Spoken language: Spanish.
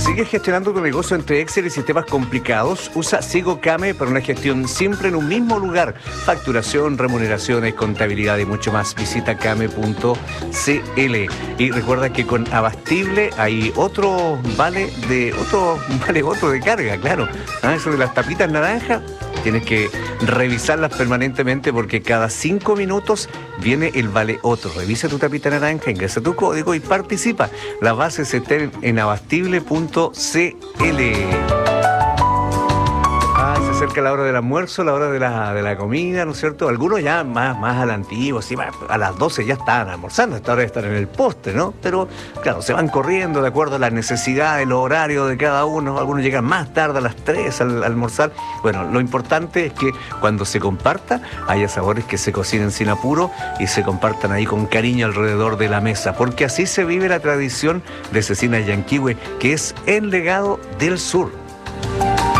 sigues gestionando tu negocio entre Excel y sistemas complicados, usa SigoCame para una gestión simple en un mismo lugar. Facturación, remuneraciones, contabilidad y mucho más. Visita came.cl. Y recuerda que con Abastible hay otro vale de carga, claro. Eso de las tapitas naranjas, tienes que revisarlas permanentemente porque cada 5 minutos viene el vale otro. Revisa tu tapita naranja, ingresa tu código y participa. Las bases están en abastible.cl. Se acerca la hora del almuerzo, la hora de la comida, ¿no es cierto? Algunos ya más a la antigua, sí, a las 12 ya están almorzando, a esta hora de estar en el postre, ¿no? Pero, claro, se van corriendo de acuerdo a las necesidades, los horarios de cada uno. Algunos llegan más tarde, a las 3 al almorzar. Bueno, lo importante es que cuando se comparta, haya sabores que se cocinen sin apuro y se compartan ahí con cariño alrededor de la mesa, porque así se vive la tradición de Cecina Yanquihue, que es el legado del sur.